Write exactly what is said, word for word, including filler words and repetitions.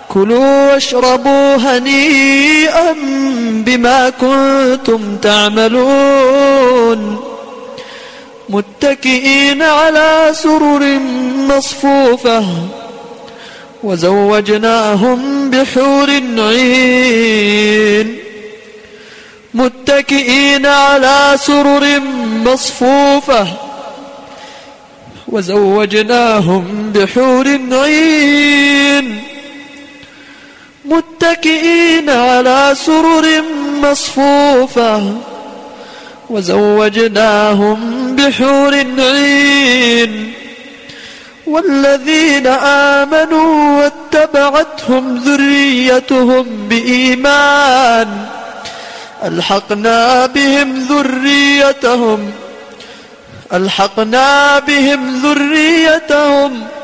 كلوا واشربوا هنيئا بما كنتم تعملون متكئين على سرر مصفوفة وزوجناهم بحور عين متكئين على سرر مصفوفة وزوجناهم بحور عين متكئين على سرر مصفوفة وزوجناهم بحور عين والذين آمنوا واتبعتهم ذريتهم بإيمان ألحقنا بهم ذريتهم ألحقنا بهم ذريتهم